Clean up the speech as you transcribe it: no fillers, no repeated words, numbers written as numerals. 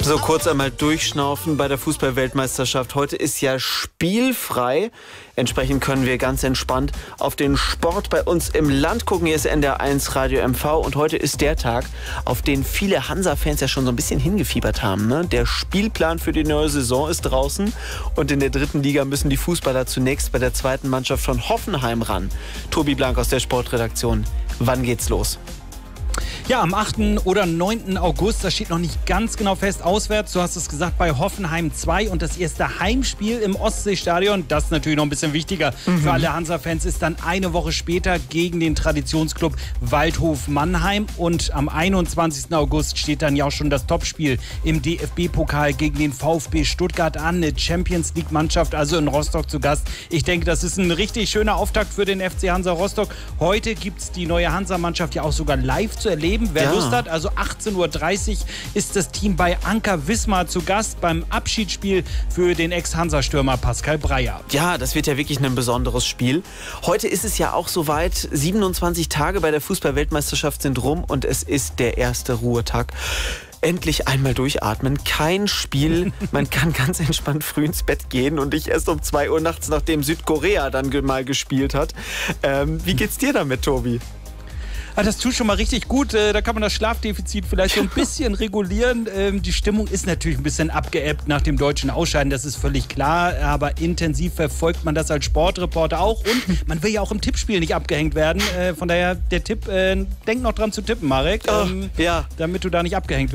So, kurz einmal durchschnaufen bei der Fußball-Weltmeisterschaft. Heute ist ja spielfrei. Entsprechend können wir ganz entspannt auf den Sport bei uns im Land gucken. Hier ist NDR1 Radio MV und heute ist der Tag, auf den viele Hansa-Fans ja schon so ein bisschen hingefiebert haben. Ne? Der Spielplan für die neue Saison ist draußen und in der dritten Liga müssen die Fußballer zunächst bei der zweiten Mannschaft von Hoffenheim ran. Tobi Blank aus der Sportredaktion. Wann geht's los? Ja, am 8. oder 9. August, das steht noch nicht ganz genau fest, auswärts, du hast es gesagt, bei Hoffenheim 2 und das erste Heimspiel im Ostseestadion, das ist natürlich noch ein bisschen wichtiger für alle Hansa-Fans, ist dann eine Woche später gegen den Traditionsclub Waldhof Mannheim und am 21. August steht dann ja auch schon das Topspiel im DFB-Pokal gegen den VfB Stuttgart an, eine Champions-League-Mannschaft, also in Rostock zu Gast. Ich denke, das ist ein richtig schöner Auftakt für den FC Hansa Rostock. Heute gibt es die neue Hansa-Mannschaft ja auch sogar live zu erleben. Wer Lust hat, also 18:30 Uhr ist das Team bei Anker Wismar zu Gast beim Abschiedsspiel für den Ex-Hansa-Stürmer Pascal Breyer. Ja, das wird ja wirklich ein besonderes Spiel. Heute ist es ja auch soweit, 27 Tage bei der Fußball-Weltmeisterschaft sind rum und es ist der erste Ruhetag. Endlich einmal durchatmen, kein Spiel, man kann ganz entspannt früh ins Bett gehen und nicht erst um 2 Uhr nachts, nachdem Südkorea dann mal gespielt hat. Wie geht's dir damit, Tobi? Ah, das tut schon mal richtig gut. Da kann man das Schlafdefizit vielleicht so ein bisschen regulieren. Die Stimmung ist natürlich ein bisschen abgeebbt nach dem deutschen Ausscheiden, das ist völlig klar. Aber intensiv verfolgt man das als Sportreporter auch. Und man will ja auch im Tippspiel nicht abgehängt werden. Von daher, der Tipp, denk noch dran zu tippen, Marek. Ja. Damit du da nicht abgehängt wirst.